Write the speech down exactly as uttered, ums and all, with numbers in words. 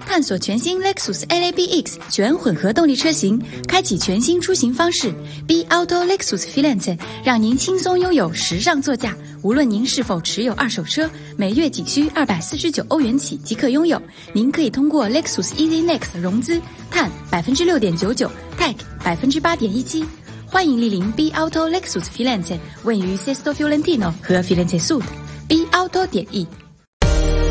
探索全新 Lexus L A B X 全混合动力车型，开启全新出行方式。B Auto Lexus Firenze 让您轻松拥有时尚座驾。无论您是否持有二手车，每月仅需二百四十九欧元起即可拥有。您可以通过 Lexus Easy Next 融资，碳百分之六点九九 ，Tech 百分之八点一七。欢迎莅临 B Auto Lexus Firenze， 位于 Sesto Fiorentino 和 Firenze Sud。B Auto 点 E。